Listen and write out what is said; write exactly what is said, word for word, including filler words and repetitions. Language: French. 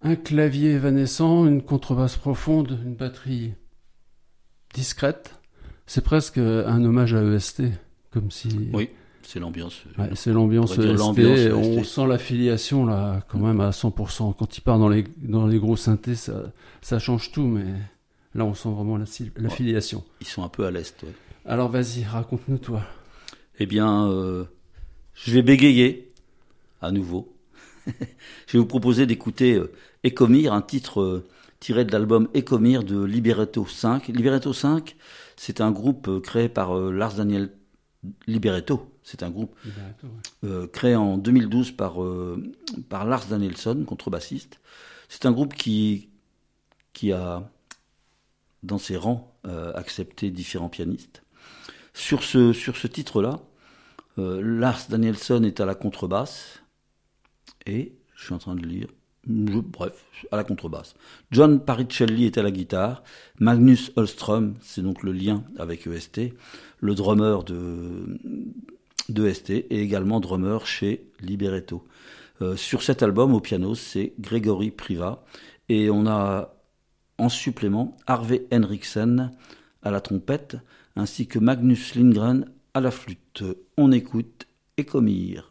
un clavier évanescent, une contrebasse profonde, une batterie discrète. C'est presque un hommage à E S T, comme si... Oui, c'est l'ambiance. Ouais, c'est l'ambiance On E pourrait dire S T. l'ambiance E S T. On sent l'affiliation là, quand même à cent pour cent. Quand il part dans les, dans les gros synthés, ça, ça change tout, mais là on sent vraiment la, l'affiliation. Ouais, ils sont un peu à l'est, ouais. Alors vas-y, raconte-nous toi. Eh bien, euh, je vais bégayer à nouveau. Je vais vous proposer d'écouter euh, Ecomir, un titre euh, tiré de l'album Ecomir de Liberato cinq. Liberato cinq, c'est un groupe euh, créé par euh, Lars Daniel Liberato. C'est un groupe Liberato, ouais. euh, créé en deux mille douze par, euh, par Lars Danielsson, contrebassiste. C'est un groupe qui, qui a, dans ses rangs, euh, accepté différents pianistes. Sur ce, sur ce titre-là, euh, Lars Danielsson est à la contrebasse. Et, je suis en train de lire, je, bref, à la contrebasse. John Paricelli est à la guitare. Magnus Holström, c'est donc le lien avec E S T, le drummer de, de E S T, et également drummer chez Liberato. Euh, sur cet album, au piano, c'est Grégory Priva. Et on a en supplément Harvey Henriksen à la trompette, ainsi que Magnus Lindgren à la flûte. On écoute Ecomir.